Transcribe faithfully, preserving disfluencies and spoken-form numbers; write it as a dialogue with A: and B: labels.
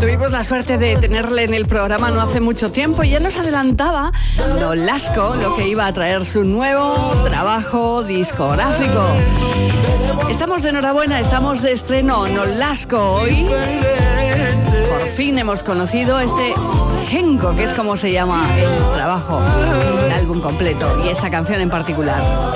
A: Tuvimos la suerte de tenerle en el programa no hace mucho tiempo y ya nos adelantaba Nolasco lo que iba a traer su nuevo trabajo discográfico. Estamos de enhorabuena, estamos de estreno. Nolasco hoy. Por fin hemos conocido este Genco, que es como se llama el trabajo, el álbum completo y esta canción en particular.